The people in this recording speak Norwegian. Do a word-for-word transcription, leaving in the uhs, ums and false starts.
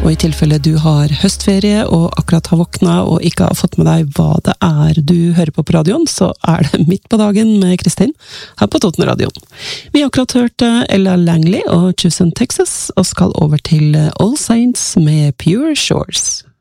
Og i tilfelle du har høstferie og akkurat har våkna og ikke har fått med deg hva det er du hører på på radioen, så er det Midt på dagen med Kristin her på Totenradioen. Vi har akkurat hørt Ella Langley og Choose in Texas, og skal over til All Saints med Pure Shores.